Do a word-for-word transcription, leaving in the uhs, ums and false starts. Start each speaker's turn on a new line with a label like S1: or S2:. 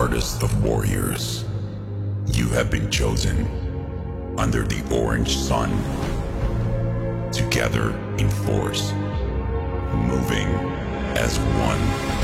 S1: hardest of warriors. You have been chosen under the orange sun, together in force, moving as one.